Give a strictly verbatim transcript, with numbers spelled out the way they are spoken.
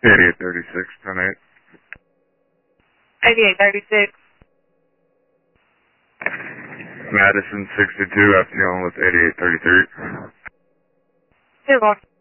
eighty-eight thirty-six, ten eight. eighty-eight thirty-six. Madison sixty-two, after dealing with eighty-eight thirty-three. Two more.